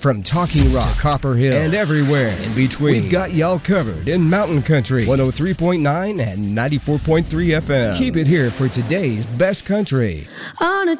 From Talking Rock to Copper Hill and everywhere in between, we've got y'all covered in Mountain Country 103.9 and 94.3 FM. Keep it here for today's best country. On a